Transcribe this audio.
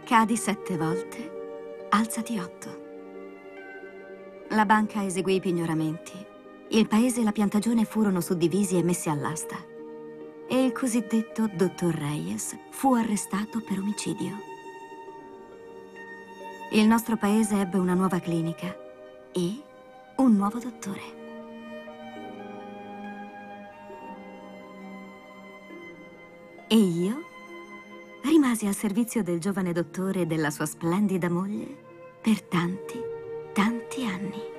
Cadi 7 volte, alzati 8. La banca eseguì i pignoramenti. Il paese e la piantagione furono suddivisi e messi all'asta. E il cosiddetto dottor Reyes fu arrestato per omicidio. Il nostro paese ebbe una nuova clinica e un nuovo dottore. E io rimasi al servizio del giovane dottore e della sua splendida moglie per tanti, tanti anni.